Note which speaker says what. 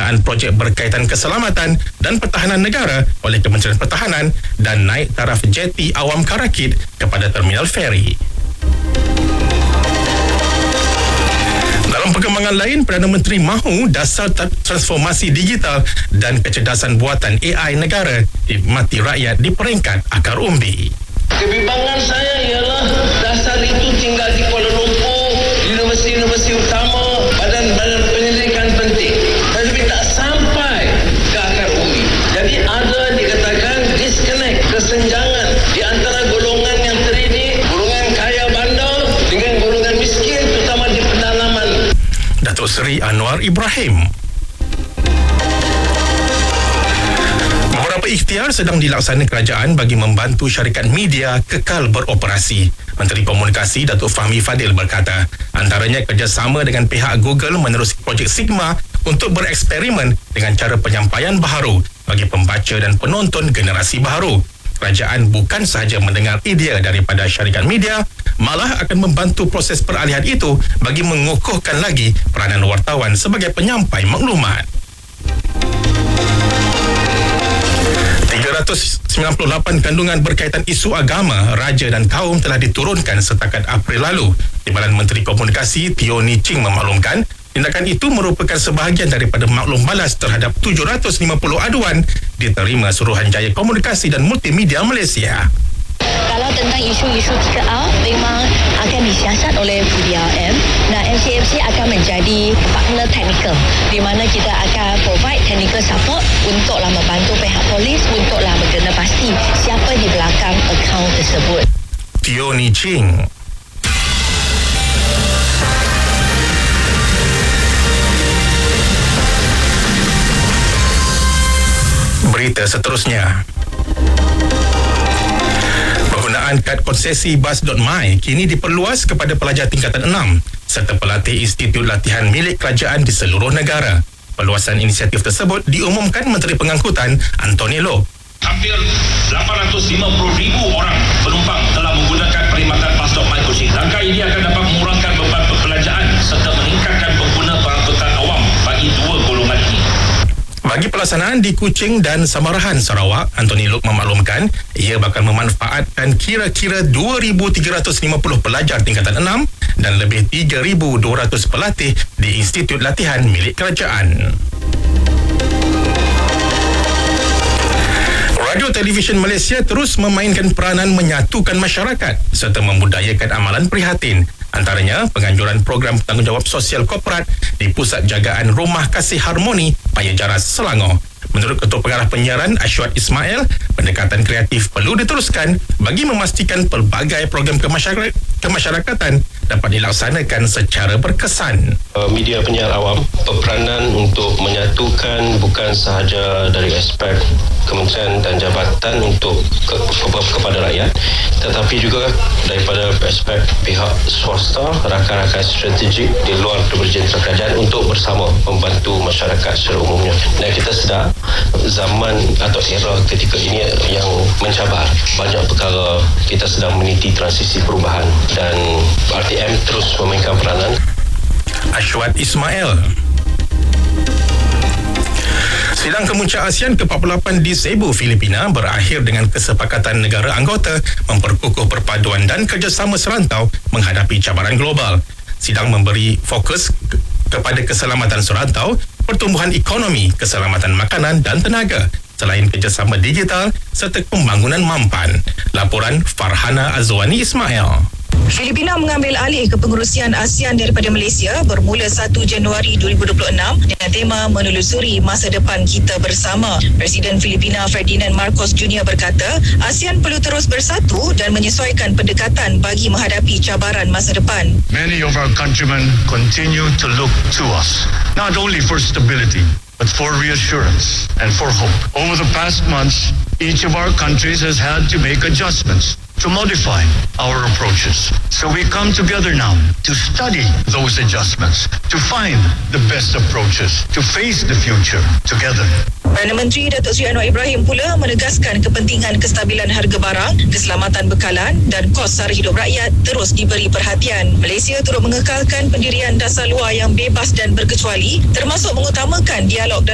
Speaker 1: pelaksanaan projek berkaitan keselamatan dan pertahanan negara oleh Kementerian Pertahanan dan naik taraf jeti awam Karakit kepada terminal feri. Dalam perkembangan lain, Perdana Menteri mahu dasar transformasi digital dan kecerdasan buatan AI negara dinikmati rakyat di peringkat akar umbi.
Speaker 2: Kebimbangan saya ialah dasar itu tinggal di Kuala Lumpur, universiti-universiti utama, badan-badan penyelidikan penting. Tetapi tak sampai ke akar umbi. Jadi ada dikatakan disconnect, kesenjangan di antara golongan yang terdidik, golongan kaya bandar dengan golongan miskin, terutama di pedalaman.
Speaker 1: Datuk Seri Anwar Ibrahim. Beberapa ikhtiar sedang dilaksanakan kerajaan bagi membantu syarikat media kekal beroperasi. Menteri Komunikasi Datuk Fahmi Fadil berkata, antaranya kerjasama dengan pihak Google menerusi projek Sigma untuk bereksperimen dengan cara penyampaian baharu bagi pembaca dan penonton generasi baharu. Kerajaan bukan sahaja mendengar idea daripada syarikat media, malah akan membantu proses peralihan itu bagi mengukuhkan lagi peranan wartawan sebagai penyampai maklumat. 398 kandungan berkaitan isu agama, raja dan kaum telah diturunkan setakat April lalu. Timbalan Menteri Komunikasi Teo Ni Ching memaklumkan, tindakan itu merupakan sebahagian daripada maklum balas terhadap 750 aduan diterima Suruhanjaya Komunikasi dan Multimedia Malaysia.
Speaker 3: Kalau tentang isu-isu 3A memang akan disiasat oleh PDRM. MCMC akan menjadi partner teknikal di mana kita akan provide technical support untuklah membantu pihak polis untuklah berkena pasti siapa di belakang akaun tersebut.
Speaker 1: Teo Ni Ching. Berita seterusnya. Penggunaan kad konsesi bas.my kini diperluas kepada pelajar tingkatan 6 serta pelatih institut latihan milik kerajaan di seluruh negara. Perluasan inisiatif tersebut diumumkan Menteri Pengangkutan Anthony Loke.
Speaker 4: Hampir 850,000 orang penumpang telah menggunakan perkhidmatan bas.my kursi. Langkah ini akan dapat mengurangkan beban perbelanjaan serta meningkatkan pengguna pengangkutan awam bagi dua golongan ini.
Speaker 1: Bagi pelaksanaan di Kuching dan Samarahan, Sarawak, Anthony Loke memaklumkan ia bakal memanfaatkan kira-kira 2,350 pelajar tingkatan 6 dan lebih 3,200 pelatih di institut latihan milik kerajaan. Radio Televisyen Malaysia terus memainkan peranan menyatukan masyarakat serta membudayakan amalan prihatin. Antaranya, penganjuran program tanggungjawab sosial korporat di Pusat Jagaan Rumah Kasih Harmoni, Payajaras, Selangor. Menurut Ketua Pengarah Penyiaran Ashwat Ismail, pendekatan kreatif perlu diteruskan bagi memastikan pelbagai program kemasyarakatan dapat dilaksanakan secara berkesan.
Speaker 5: Media penyiar awam berperanan untuk menyatukan bukan sahaja dari aspek kementerian dan jabatan untuk kepada rakyat, tetapi juga daripada aspek pihak swasta, rakan-rakan strategik di luar berjentera kerajaan untuk bersama membantu masyarakat secara umumnya. Dan kita sedar zaman atau era ketika ini yang mencabar. Banyak perkara kita sedang meniti transisi perubahan dan RTM terus memainkan peranan.
Speaker 1: Ashwat Ismail. Sidang Kemuncak ASEAN ke-48 di Cebu, Filipina berakhir dengan kesepakatan negara anggota memperkukuh perpaduan dan kerjasama serantau menghadapi cabaran global. Sidang memberi fokus kepada keselamatan serantau, pertumbuhan ekonomi, keselamatan makanan dan tenaga, selain kerjasama digital serta pembangunan mampan. Laporan Farhana Azwani Ismail.
Speaker 6: Filipina mengambil alih kepengerusian ASEAN daripada Malaysia bermula 1 Januari 2026 dengan tema menelusuri masa depan kita bersama. Presiden Filipina Ferdinand Marcos Jr. berkata, ASEAN perlu terus bersatu dan menyesuaikan pendekatan bagi menghadapi cabaran masa depan.
Speaker 7: Many of our countrymen continue to look to us, not only for stability, but for reassurance and for hope. Over the past months, each of our countries has had to make adjustments to modify our approaches. So we come together now to study those adjustments, to find the best approaches, to face the future together.
Speaker 6: Perdana Menteri Datuk Seri Anwar Ibrahim pula menegaskan kepentingan kestabilan harga barang, keselamatan bekalan dan kos sara hidup rakyat terus diberi perhatian. Malaysia turut mengekalkan pendirian dasar luar yang bebas dan berkecuali termasuk mengutamakan dialog